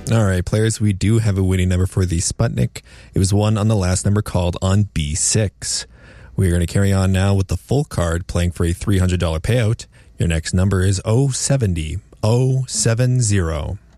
All right, players, we do have a winning number for the Sputnik. It was won on the last number called on B6. We're going to carry on now with the full card playing for a $300 payout. Your next number is 070. 070.